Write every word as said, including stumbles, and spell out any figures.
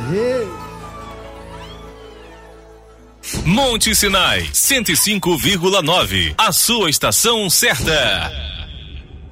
Monte Sinai, cento e cinco vírgula nove. A sua estação certa.